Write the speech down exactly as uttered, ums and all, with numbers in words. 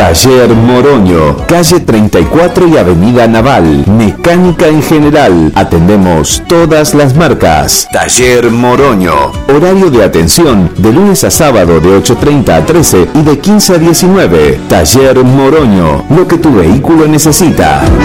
Taller Moroño, calle treinta y cuatro y avenida Naval. Mecánica en general. Atendemos todas las marcas. Taller Moroño. Horario de atención de lunes a sábado de ocho treinta a trece y de quince a diecinueve. Taller Moroño. Lo que tu vehículo necesita.